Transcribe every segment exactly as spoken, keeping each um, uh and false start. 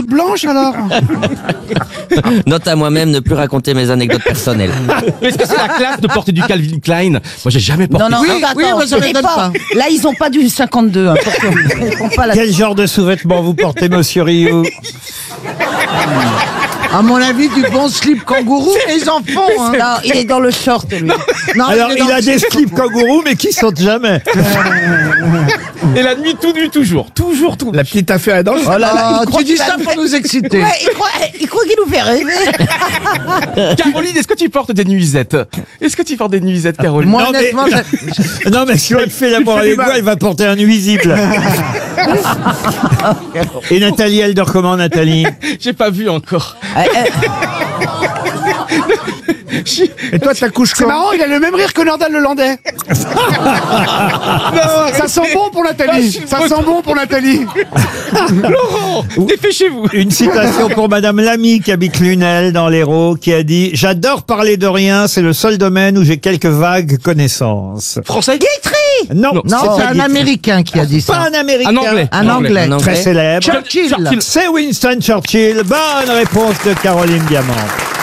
toute blanche alors. Note à moi-même, ne plus raconter mes anecdotes personnelles. Est-ce que c'est la classe de porter du Calvin Klein? Moi, j'ai jamais porté. Non, non, Oui, attends, oui, moi, ça et m'étonne pas. pas. Là, ils ont pas du cinquante-deux. Hein, pour que- ils font pas la... Quel genre de sous-vêtements vous portez, monsieur Rioux? À mon avis, du bon slip kangourou, les enfants. Hein. Non, il est dans le short, lui. Non, Alors, est il dans a le des slip slips kangourous, mais qui sautent jamais. Et la nuit, tout nu, toujours. Toujours, tout. La petite affaire est dans le... Oh là là, il croit tu dis qu'il ça va- pour nous exciter. Ouais, il croit, il croit qu'il nous fait rêver. Caroline, est-ce que tu portes des nuisettes? Est-ce que tu portes des nuisettes, Caroline? Moi, Non, mais- honnêtement, j'ai- Non, mais si elle fait l'amour fais avec du mal. moi, elle va porter un nuisible. Et Nathalie, elle dort comment, Nathalie? J'ai pas vu encore. Eh, eh, Et toi, ta couche c'est marrant, il a le même rire que Nordal le Landais. Non, ça sent bon pour Nathalie. Ça sent bon pour Nathalie. Laurent, dépêchez-vous. Une citation pour Madame Lamy qui habite Lunel dans l'Hérault qui a dit « J'adore parler de rien, c'est le seul domaine où j'ai quelques vagues connaissances. Français? » Non, Non, Non, c'est c'est pas un Guitry. Américain qui a dit Pas ça. un Américain. Un anglais. Un anglais. Un Très anglais. célèbre. Churchill. C'est Winston Churchill. Bonne réponse de Caroline Diamant.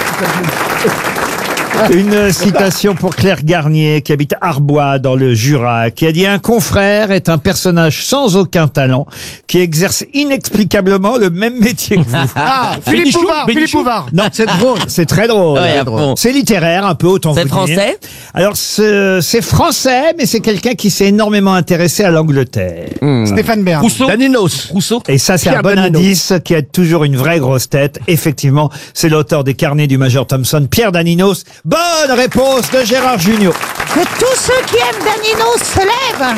Une citation pour Claire Garnier, qui habite Arbois, dans le Jura, qui a dit « Un confrère est un personnage sans aucun talent, qui exerce inexplicablement le même métier que vous. Ah, Philippe Bénichou, Bouvard. Philippe Bénichou. Bouvard. » Non, c'est drôle. C'est très drôle. Ouais, à fond. C'est littéraire, un peu, autant C'est vous dire. français? Alors, c'est c'est français, mais c'est quelqu'un qui s'est énormément intéressé à l'Angleterre. Stéphane Bern. Rousseau? Daninos. Rousseau? Et ça, c'est un Pierre bon Daninos. indice qui a toujours une vraie grosse tête. Effectivement, c'est l'auteur des carnets du Major Thompson, Pierre Daninos. Bonne réponse de Gérard Junior. que tous ceux qui aiment Danino se lèvent.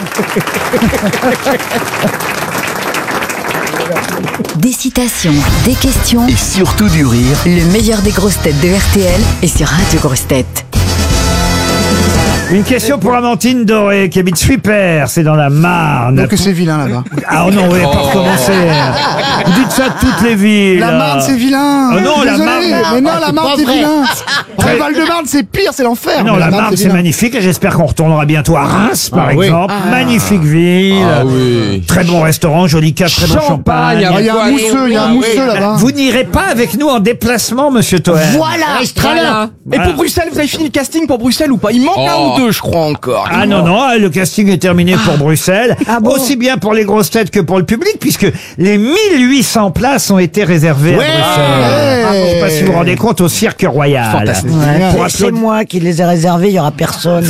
Des citations, des questions, Et surtout du rire. le meilleur des grosses têtes de R T L et sur Radio Grosses Têtes. Une question pour Amantine Doré, qui habite Suippert, c'est dans la Marne. Donc c'est vilain là-bas. Ah non, vous n'avez pas recommencé. Vous dites ça de toutes les villes. La Marne, c'est vilain. Oh non, la Désolé, Marne- Mais non, la Marne, pas c'est vrai. vilain. Oh, le Val-de-Marne, c'est pire, c'est l'enfer. Non, Mais la Marne, c'est vilain. magnifique et j'espère qu'on retournera bientôt à Reims, par Ah oui. exemple. Magnifique ville. Ah oui. Très bon restaurant, joli cadre, très bon champagne. Ah, il y a un mousseux, il y a un mousseux là-bas. Vous n'irez pas avec nous en déplacement, monsieur Toen. Voilà, Voilà. Et pour Bruxelles, vous avez fini le casting pour Bruxelles ou pas? Il manque un ou deux, je crois encore. Ah non, non, le casting est terminé pour Bruxelles. Aussi bien pour les grosses têtes que pour le public, puisque les mille huit cents places ont été réservées Ouais. à Bruxelles. Ouais. Je sais pas si vous vous rendez compte, au Cirque Royal. Fantastique. Pour c'est applaudir- moi qui les ai réservés, il y aura personne.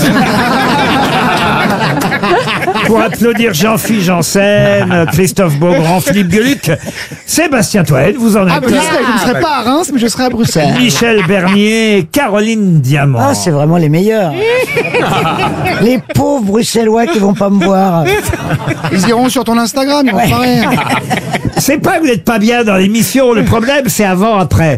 Pour applaudir Jean-Philippe Janssen, Christophe Beaugrand, Philippe Gueluc, Sébastien Toen, vous en Ah, êtes. mais je serai, je ne serai pas à Reims, mais je serai à Bruxelles. Michel Bernier, Caroline Diamant. Ah, c'est vraiment les meilleurs. Les pauvres Bruxellois qui vont pas me voir. Ils iront sur ton Instagram, ils vont pas rire. C'est pas que vous n'êtes pas bien dans l'émission, le problème c'est avant, après.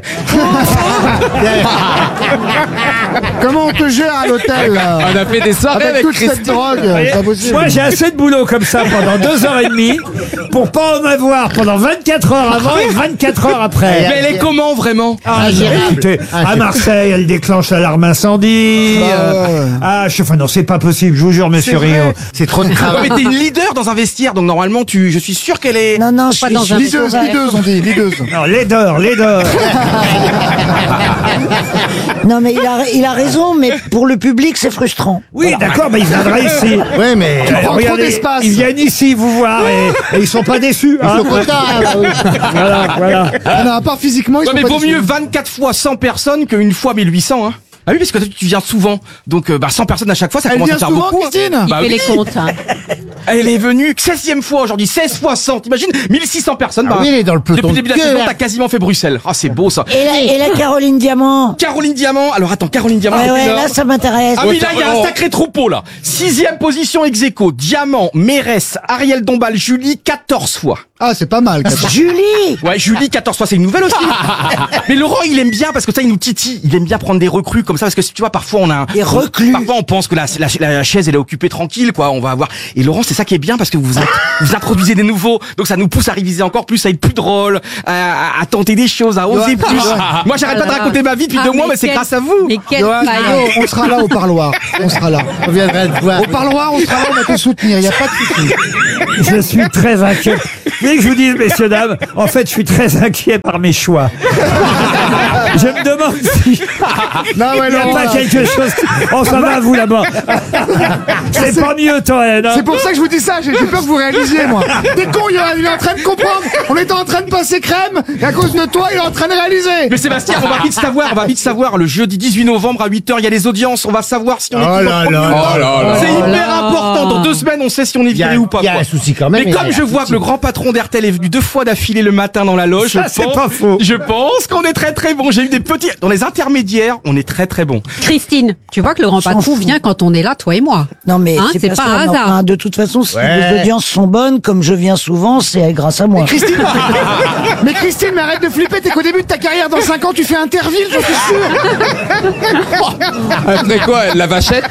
Comment on te gère à l'hôtel là On a fait des soirées Avec avec toute cette Christine. drogue, c'est pas possible. Moi j'ai assez de boulot comme ça pendant deux heures et demie pour pas en avoir pendant vingt-quatre heures avant et vingt-quatre heures après. Mais elle est comment vraiment? Ah, écoutez, à Marseille, elle déclenche l'alarme incendie. Bah, euh, ouais. Ah, je, enfin non, c'est pas possible, je vous jure, monsieur Rio. C'est trop de Ouais, travail. mais t'es une leader dans un vestiaire, donc normalement, tu, je suis sûr qu'elle est. Non, non, je suis dans un Lideuse, lideuse, on dit, lideuse. Non, laideur, laideur. Non, mais il a, il a raison, mais pour le public, c'est frustrant. Oui, d'accord, mais il viendra ici. Oui, mais... Euh, prends trop d'espace. Ils viennent ici vous voir et, et ils sont pas déçus. Hein. Voilà, voilà. Ah non, à part physiquement, ils Ouais, sont mais pas vaut déçus. mieux vingt-quatre fois cent personnes qu'une fois mille huit cents, hein. Ah oui, parce que toi, tu viens souvent. Donc, euh, bah, cent personnes à chaque fois, ça Elle commence vient à faire souvent, beaucoup. hein. Christine Bah fait oui. les comptes. Hein. Elle est venue seizième fois aujourd'hui, seize fois cent. T'imagines mille six cents personnes. Ah bah, oui, elle est dans le peloton Depuis le début de la de saison, guerre. t'as quasiment fait Bruxelles. Ah, c'est beau ça. Et la, et la Caroline Diamant. Caroline Diamant. Alors attends, Caroline Diamant. Ouais, c'est ouais, énorme. là, ça m'intéresse. Ah oui, là, il y a un sacré troupeau, là. Sixième position ex aequo. Diamant, Mérès, Ariel Dombal, Julie, quatorze fois. Ah, c'est pas mal. quatorze. Julie. Ouais, Julie, quatorze fois, c'est une nouvelle aussi. Mais Laurent, il aime bien, parce que ça, il nous titille. Il aime bien prendre des recrues comme ça, parce que tu vois, parfois, on a un... Des reclus. Parfois, on pense que la, la, la chaise, elle est occupée tranquille, quoi. On va avoir... Et Laurent, c'est ça qui est bien, parce que vous, vous introduisez des nouveaux. Donc, ça nous pousse à réviser encore plus, à être plus drôle, à, à tenter des choses, à oser Ouais. plus. Ouais. Moi, j'arrête pas de raconter ma vie depuis Ah, deux mois, mais mais c'est quel- grâce à vous. Mais quel Johan, paillot. on sera là au parloir. On sera là. On viendra te voir. Au parloir, on sera là, on va te soutenir. Il n'y a pas de souci. Je suis très inquiet. Vous voulez que je vous dise, messieurs, dames, en fait, je suis très inquiet par mes choix. Je me demande si Non, ouais, il n'y a Laurent, pas là. quelque chose... Oh, ça va, vous, là-bas. C'est pas mieux, Toen. hein. C'est pour ça que je vous dis ça, j'ai j'ai peur que vous réalisiez, moi. T'es con, Johan, il est en train de comprendre. On était en train de passer crème, et à cause de toi, il est en train de réaliser. Mais Sébastien, on va vite savoir, on va vite savoir. Le jeudi dix-huit novembre à huit heures, il y a les audiences. On va savoir si on est Oh qui là au là premier là rang. là là. C'est hyper important. Dans deux semaines, on sait si on est Il y a, viré ou pas. il y a quoi. un souci quand même. Mais il y a comme un je vois que souci. le grand patron d'R T L est venu deux fois d'affilée le matin dans la loge, Ça, je c'est pense, pas faux. je pense qu'on est très très bon. J'ai eu des petits, dans les intermédiaires, on est très très bon. Christine, tu vois que le grand S'en patron fout. vient quand on est là, toi et moi. Non mais Hein, c'est c'est pas, pas ça, un mais hasard. enfin, de toute façon, si Ouais. les audiences sont bonnes, comme je viens souvent, c'est grâce à moi. Christine, mais Christine, mais arrête de flipper, t'es qu'au début de ta carrière, dans cinq ans, tu fais Interville, j'en suis sûr. Après quoi, la vachette?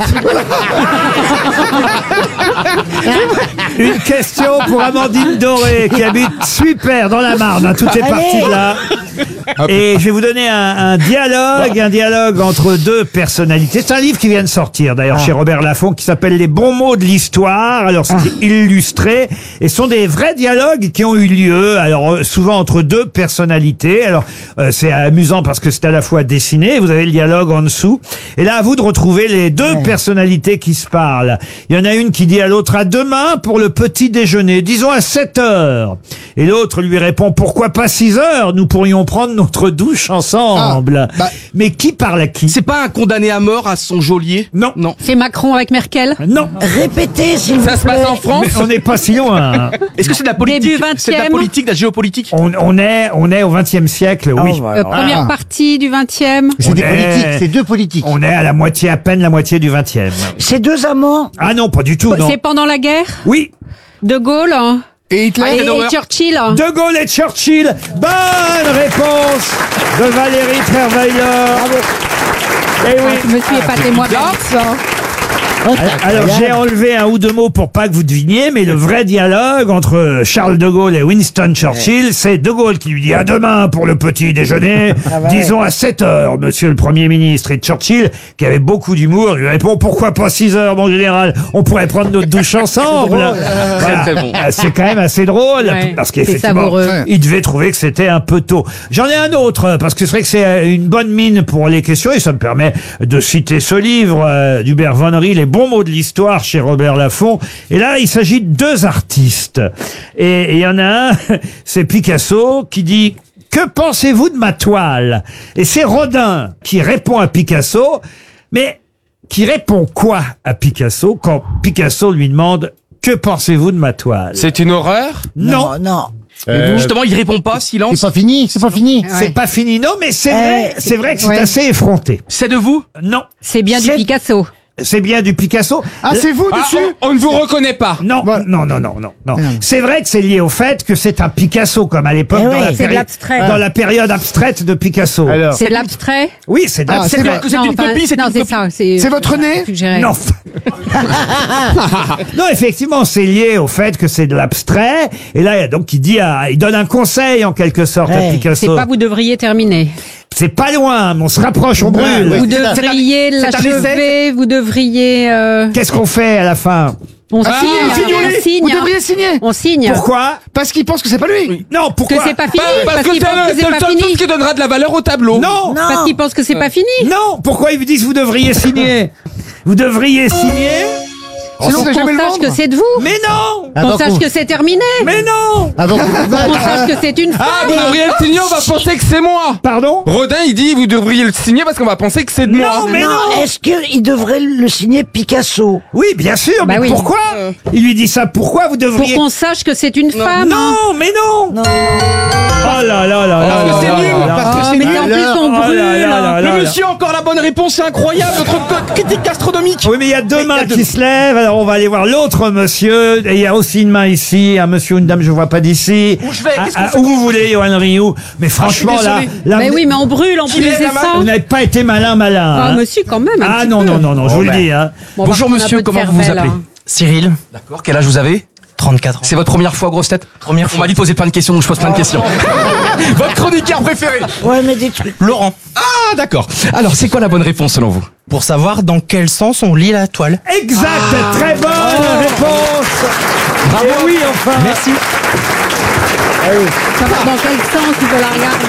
Une question pour Amandine Doré, qui habite Suipère, dans la Marne. hein, Tout est parti de là. Et je vais vous donner un, un dialogue, un dialogue entre deux personnalités. C'est un livre qui vient de sortir, d'ailleurs, chez Robert Laffont, qui s'appelle Les bons mots de l'histoire. Alors, c'est illustré. Et ce sont des vrais dialogues qui ont eu lieu, alors, euh, souvent entre deux personnalités. Alors, euh, c'est amusant parce que c'est à la fois dessiné, vous avez le dialogue en dessous. Et là, à vous de retrouver les deux personnalités qui se parlent. Il y en a une qui dit à l'autre, à demain pour le petit déjeuner, disons à sept heures. Et l'autre lui répond, pourquoi pas six heures? Nous pourrions prendre notre douche ensemble. Ah, bah- Mais qui parle à qui? C'est pas un condamné à mort à son geôlier? Non. Non. C'est Macron avec Merkel. Non. Répétez, s'il vous Ça se plaît. passe en France? Mais on n'est pas si loin. hein. Est-ce que c'est de la politique? Début C'est de la vingtième. politique, de la géopolitique? On, on est, on est au vingtième siècle, oui. Euh, première partie du vingtième. C'est des On est- politiques, c'est deux politiques. On est à la moitié, à peine la moitié du vingtième. C'est deux amants. Ah non, pas du tout, non. C'est pendant la guerre. Oui. De Gaulle hein. Et Hitler, et, Adenauer. et Churchill. hein. De Gaulle et Churchill. Bonne réponse de Valérie Trierweiler. Eh oui. Je me suis épaté moi-même. Alors j'ai enlevé un ou deux mots pour pas que vous deviniez, mais le vrai dialogue entre Charles de Gaulle et Winston Churchill, c'est de Gaulle qui lui dit à demain pour le petit déjeuner, disons à sept heures, monsieur le Premier ministre. Et Churchill, qui avait beaucoup d'humour, lui répond pourquoi pas six heures, mon général, on pourrait prendre notre douche ensemble. Voilà. très bon. Ah, c'est quand même assez drôle, Ouais, parce c'est qu'effectivement, savoureux. il devait trouver que c'était un peu tôt. J'en ai un autre, parce que c'est vrai que c'est une bonne mine pour les questions, et ça me permet de citer ce livre euh, d'Hubert Vonnery, Les bons mots de l'histoire, chez Robert Laffont. Et là, il s'agit de deux artistes. Et il y en a un, c'est Picasso, qui dit « Que pensez-vous de ma toile ?» Et c'est Rodin qui répond à Picasso, mais qui répond quoi à Picasso quand Picasso lui demande « Que pensez-vous de ma toile ?» C'est une horreur? Non, Non, non. Euh, Justement, il répond pas, C'est silence. pas fini, c'est pas fini. c'est pas fini. Non, mais c'est Eh, vrai, c'est vrai que c'est ouais. assez effronté. C'est de vous? Non, C'est bien du C'est- Picasso. c'est bien du Picasso. Ah, c'est vous Ah, dessus? on, on ne vous reconnaît pas. Non, non, non, non, non, non. C'est vrai que c'est lié au fait que c'est un Picasso, comme à l'époque Eh dans, oui, la c'est de péri- l'abstrait. dans la période abstraite de Picasso. Alors, C'est de l'abstrait. Oui, c'est de Ah, l'abstrait. c'est vrai que c'est Non, une enfin, copie, c'est non, une c'est copie. ça. C'est C'est votre nez? suggéré. Non. non, effectivement, c'est lié au fait que c'est de l'abstrait. Et là, donc, il dit, à- il donne un conseil en quelque sorte à Ouais. C'est Picasso. pas vous devriez terminer. C'est pas loin, mais on se rapproche, on brûle. ouais. Vous C'est un- devriez c'est un l'achever. Vous devriez. euh, Qu'est-ce qu'on fait à la fin? On Ah, signe. signez-le. On Vous signe. devriez signer. On signe. Pourquoi? Parce qu'il pense que c'est pas lui. Non, Que pourquoi? c'est pas fini. Parce, Parce que qu'il c'est pense le, que c'est c'est le pas seul truc fini. qui donnera de la valeur au tableau. Non, Parce qu'il pense que c'est pas fini. non. Pourquoi ils vous disent vous devriez signer? Vous devriez signer? Sinon, Pour vous qu'on jamais le sache vendre. que c'est de vous. Mais non! Ah, Qu'on donc, sache on- que c'est terminé. Mais non! ah, donc, Qu'on sache que c'est une Ah, femme. vous devriez le signer, on va penser que c'est moi. Pardon? Rodin, il dit, vous devriez le signer parce qu'on va penser que c'est de moi. Non, mais non! Non, est-ce qu'il devrait le signer Picasso? Oui, bien sûr, Bah mais oui. pourquoi? Il lui dit ça, pourquoi vous Pour devriez... qu'on sache que c'est une femme. Non, mais non! Non. Oh là là là là Parce que là c'est là nul, là là. parce que Oh, c'est mais nul. en plus on Oh là brûle. là là là Le là. monsieur a encore la bonne réponse, c'est incroyable, notre co- critique gastronomique. Oui, mais il y a deux Mais il y a mains deux- qui se lèvent, alors on va aller voir l'autre monsieur. Et il y a aussi une main ici, un monsieur, une dame, je vois pas d'ici. Où je vais Ah, Qu'est-ce qu'on ah, fait Où vous voulez, Johan Rioux. Mais franchement, là, désolé. là, Mais vous- oui, mais on brûle en Qui plus, est c'est la ça. vous n'avez pas été malin, malin. Ah, hein. monsieur, quand même. un Ah petit non, peu. non, non, non, je vous le dis. Hein. Bon, Bonjour par contre, un monsieur, peu de comment vous vous cervelle, appelez? hein. Cyril, D'accord, quel âge vous avez? trente-quatre ans. C'est votre première fois, grosse tête? Première On fois. m'a dit de poser plein de questions, donc je pose plein de questions. Votre chroniqueur préféré? Ouais, mais des trucs. Laurent, Ah, d'accord. Alors, c'est quoi la bonne réponse selon vous? pour savoir dans quel sens on lit la toile. Exact, très bonne réponse. Bravo. Et oui, enfin. Merci. Savoir dans quel sens il faut la regarder.